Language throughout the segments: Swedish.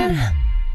Kultur.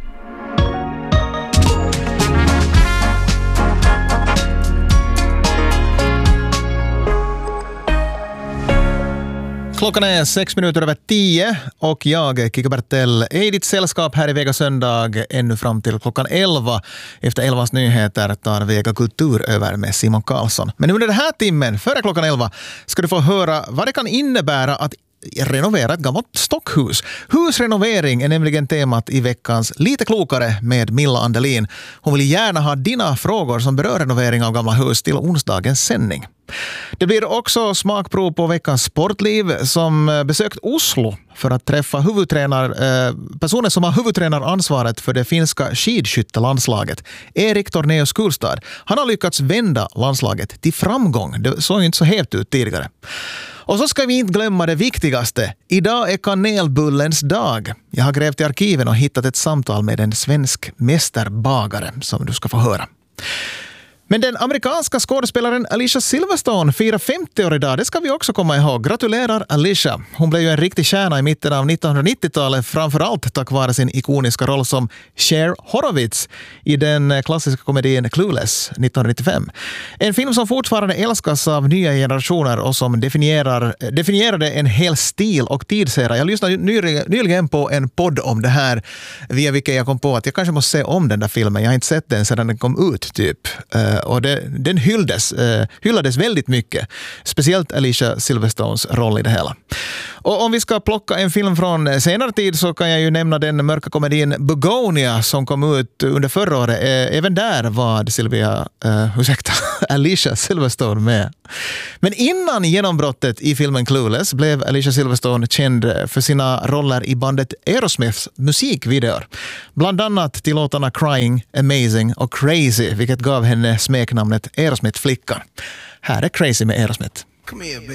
Klockan är 6:06 och jag, Kika Bertell, är i ditt sällskap här i Vega söndag ännu fram till klockan 11. Efter 11:s nyheter tar Vega Kultur över med Simon Karlsson. Men under den här timmen, före klockan 11, ska du få höra vad det kan innebära att renovera ett gammalt stockhus. Husrenovering är nämligen temat i veckans Lite klokare med Milla Andelin. Hon vill gärna ha dina frågor som berör renovering av gamla hus till onsdagens sändning. Det blir också smakprov på veckans sportliv som besökt Oslo för att träffa personer som har huvudtränaransvaret för det finska skidskyttelandslaget. Erik Tornéus Kulstad. Han har lyckats vända landslaget till framgång. Det såg inte så helt ut tidigare. Och så ska vi inte glömma det viktigaste. Idag är kanelbullens dag. Jag har grävt i arkiven och hittat ett samtal med en svensk mästerbagare som du ska få höra. Men den amerikanska skådespelaren Alicia Silverstone firar 50 år idag. Det ska vi också komma ihåg. Gratulerar Alicia. Hon blev ju en riktig stjärna i mitten av 1990-talet, framförallt tack vare sin ikoniska roll som Cher Horowitz i den klassiska komedin Clueless 1995. En film som fortfarande älskas av nya generationer och som definierade en hel stil och tidsera. Jag lyssnade nyligen på en podd om det här via vilken jag kom på att jag kanske måste se om den där filmen. Jag har inte sett den sedan den kom ut typ. Och den hyllades väldigt mycket. Speciellt Alicia Silverstones roll i det hela. Och om vi ska plocka en film från senare tid så kan jag ju nämna den mörka komedin Bugonia som kom ut under förra året. Även där var Alicia Silverstone med. Men innan genombrottet i filmen Clueless blev Alicia Silverstone känd för sina roller i bandet Aerosmiths musikvideor. Bland annat till låtarna Crying, Amazing och Crazy, vilket gav henne smeknamnet Aerosmith-flickan. Här är Crazy med Aerosmith.